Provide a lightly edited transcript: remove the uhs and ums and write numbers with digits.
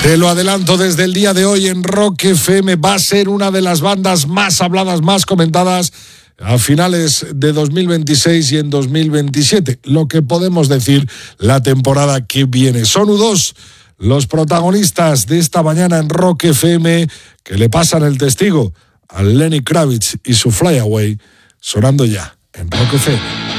Te lo adelanto desde el día de hoy en Rock FM, va a ser una de las bandas más habladas, más comentadas a finales de 2026 y en 2027. Lo que podemos decir la temporada que viene. Son U2 los protagonistas de esta mañana en Rock FM, que le pasan el testigo a Lenny Kravitz y su Fly Away, sonando ya en Rock FM.